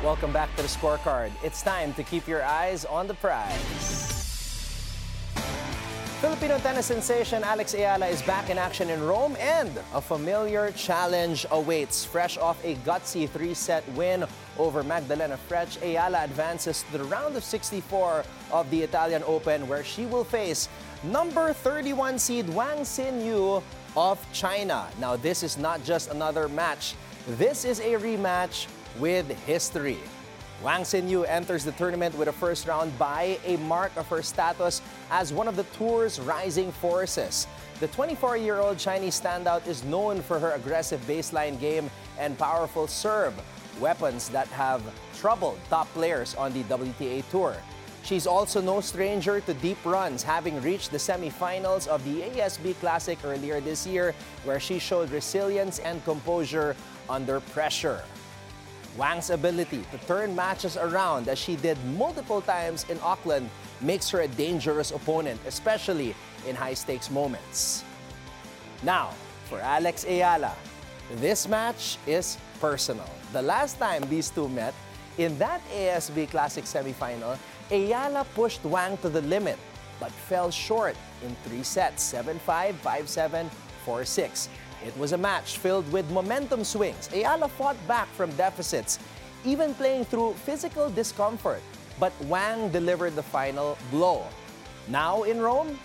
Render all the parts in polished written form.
Welcome back to the scorecard. It's time to keep your eyes on the prize. Filipino tennis sensation Alex Ayala is back in action in Rome, and a familiar challenge awaits. Fresh off a gutsy 3-set win over Magdalena Frech, Ayala advances to the round of 64 of the Italian Open, where she will face number 31 seed Wang Xinyu of China. Now, this is not just another match. This is a rematch with history. Wang Xinyu enters the tournament with a first-round bye, a mark of her status as one of the tour's rising forces. The 24-year-old Chinese standout is known for her aggressive baseline game and powerful serve, weapons that have troubled top players on the WTA Tour. She's also no stranger to deep runs, having reached the semifinals of the ASB Classic earlier this year, where she showed resilience and composure under pressure. Wang's ability to turn matches around, as she did multiple times in Auckland, makes her a dangerous opponent, especially in high-stakes moments. Now, for Alex Ayala, this match is personal. The last time these two met, in that ASB Classic semifinal, Ayala pushed Wang to the limit, but fell short in 3 sets, 7-5, 5-7, 4-6. It was a match filled with momentum swings. Ayala fought back from deficits, even playing through physical discomfort. But Wang delivered the final blow. Now in Rome,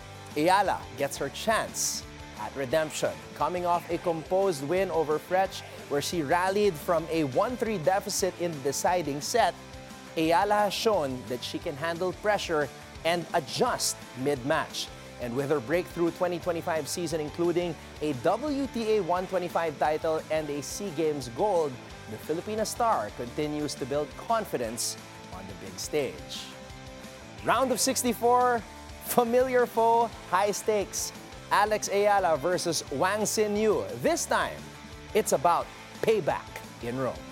Ayala gets her chance at redemption. Coming off a composed win over Frech, where she rallied from a 1-3 deficit in the deciding set, Ayala has shown that she can handle pressure and adjust mid-match. And with her breakthrough 2025 season, including a WTA 125 title and a SEA Games gold, the Filipina star continues to build confidence on the big stage. Round of 64, familiar foe, high stakes. Alex Ayala versus Wang Xinyu. This time, it's about payback in Rome.